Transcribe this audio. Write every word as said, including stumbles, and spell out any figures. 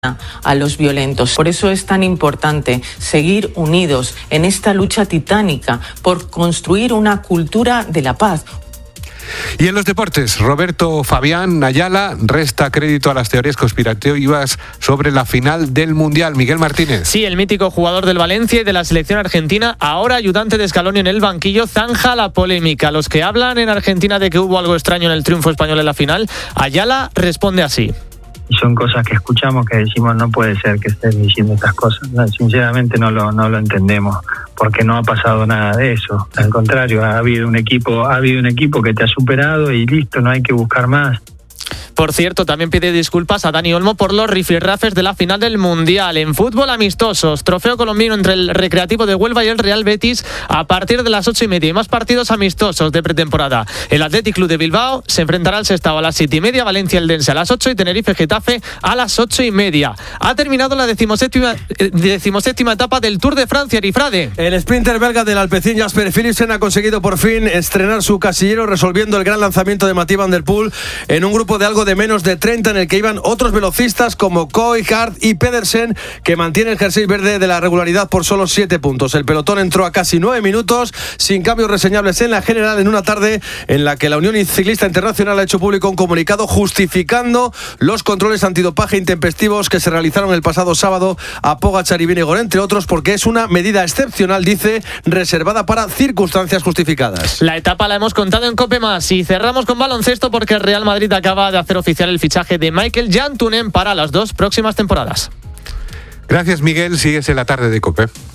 a los violentos. Por eso es tan importante seguir unidos en esta lucha titánica por construir una cultura de la paz. Y en los deportes, Roberto Fabián Ayala resta crédito a las teorías conspirativas sobre la final del Mundial. Miguel Martínez. Sí, el mítico jugador del Valencia y de la selección argentina, ahora ayudante de Scaloni en el banquillo, zanja la polémica. Los que hablan en Argentina de que hubo algo extraño en el triunfo español en la final, Ayala responde así. Y son cosas que escuchamos que decimos no puede ser que estén diciendo estas cosas. No, sinceramente no lo no lo entendemos, porque no ha pasado nada de eso. Al contrario, ha habido un equipo, ha habido un equipo que te ha superado y listo, no hay que buscar más. Por cierto, también pide disculpas a Dani Olmo por los rifirrafes de la final del Mundial. En fútbol, amistosos, trofeo colombiano entre el Recreativo de Huelva y el Real Betis a partir de las ocho y media. Y más partidos amistosos de pretemporada. El Athletic Club de Bilbao se enfrentará al Sestao a las siete y media, Valencia Eldense a las ocho y Tenerife Getafe a las ocho y media. Ha terminado la decimoséptima, eh, decimoséptima etapa del Tour de Francia, Arifrade. El sprinter belga del Alpecin Jasper Philipsen ha conseguido por fin estrenar su casillero, resolviendo el gran lanzamiento de Mathieu van der Poel en un grupo de algo de menos de treinta en el que iban otros velocistas como Koy, Hart y Pedersen, que mantiene el jersey verde de la regularidad por solo siete puntos. El pelotón entró a casi nueve minutos sin cambios reseñables en la general, en una tarde en la que la Unión Ciclista Internacional ha hecho público un comunicado justificando los controles antidopaje intempestivos que se realizaron el pasado sábado a Pogačar y Vingegaard, entre otros, porque es una medida excepcional, dice, reservada para circunstancias justificadas. La etapa la hemos contado en COPE Más y cerramos con baloncesto porque el Real Madrid acaba de hacer oficial el fichaje de Michael Jantunen para las dos próximas temporadas. Gracias, Miguel. Sigues en la tarde de COPE.